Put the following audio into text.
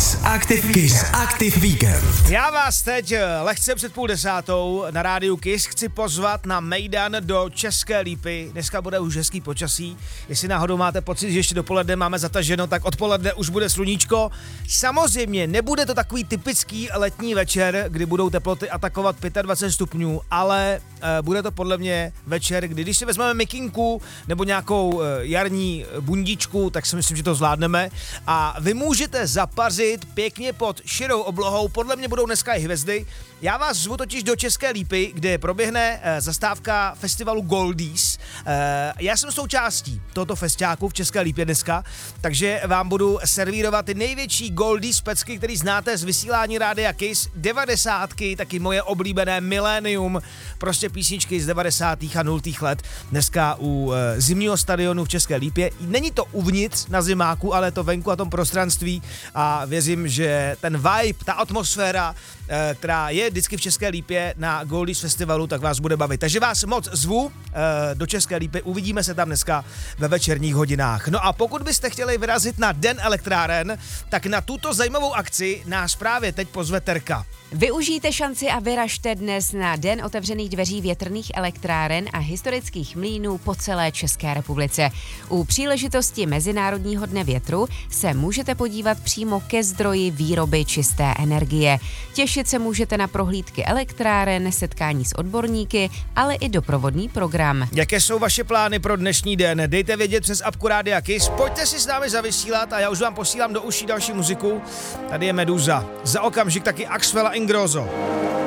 Kiss Active Weekend. Já vás teď lehce před 9:30 na rádiu Kiss chci pozvat na mejdan do České Lípy. Dneska bude už hezký počasí. Jestli náhodou máte pocit, že ještě dopoledne máme zataženo, tak odpoledne už bude sluníčko. Samozřejmě nebude to takový typický letní večer, kdy budou teploty atakovat 25 stupňů, ale bude to podle mě večer, kdy když si vezmeme mikinku nebo nějakou jarní bundičku, tak si myslím, že to zvládneme. A vy můžete zapařit pěkně pod širou oblohou, podle mě budou dneska i hvězdy. Já vás zvu totiž do České Lípy, kde proběhne zastávka festivalu Goldies. Já jsem součástí tohoto festiáku v České Lípě dneska, takže vám budu servírovat ty největší Goldies pecky, který znáte z vysílání rádia Kiss, 90, taky moje oblíbené Millennium, prostě písničky z 90. a 0. let. Dneska u zimního stadionu v České Lípě. Není to uvnitř na zimáku, ale to venku a tom prostranství a věřím, že ten vibe, ta atmosféra, která je vždycky v České Lípě na Goldies festivalu, tak vás bude bavit. Takže vás moc zvu do České Lípy, uvidíme se tam dneska ve večerních hodinách. No a pokud byste chtěli vyrazit na Den elektráren, tak na tuto zajímavou akci nás právě teď pozve Terka. Využijte šanci a vyražte dnes na Den otevřených dveří větrných elektráren a historických mlýnů po celé České republice. U příležitosti Mezinárodního dne větru se můžete podívat přímo ke zdroji výroby čisté energie. Těšit se můžete na prohlídky elektráren, setkání s odborníky, ale i doprovodný program. Jaké jsou vaše plány pro dnešní den? Dejte vědět přes apku Rádia Kiss, pojďte si s námi zavysílat a já už vám posílám do uší další muziku. Tady je Meduza. Za okamžik taky Axwell a Ingrosso.